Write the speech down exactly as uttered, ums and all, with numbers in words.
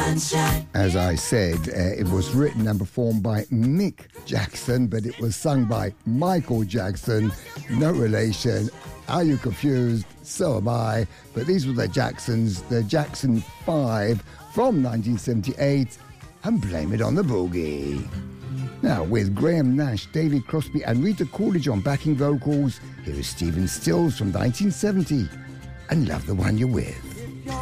Sunshine. As I said, uh, it was written and performed by Mick Jackson, but it was sung by Michael Jackson. No relation. Are you confused? So am I. But these were the Jacksons, the Jackson five from nineteen seventy-eight, and Blame It on the Boogie. Now, with Graham Nash, David Crosby and Rita Coolidge on backing vocals, here is Stephen Stills from nineteen seventy, and Love the One You're With.